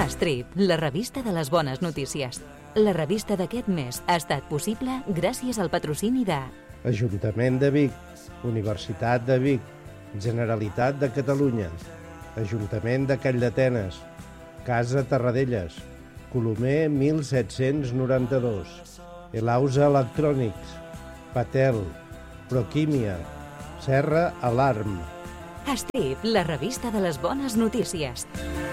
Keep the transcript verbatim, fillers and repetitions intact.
Estrip, la revista de les bones notícies. La revista d'aquest mes ha estat possible gràcies al patrocini de Ajuntament de Vic, Universitat de Vic, Generalitat de Catalunya, Ajuntament de Calldetenes, Casa Terradellas, Colomer mil set-cents noranta-dos, Elausa Electrònics, Patel, Proquímia, Serra Alarm. Estrip, la revista de les bones notícies.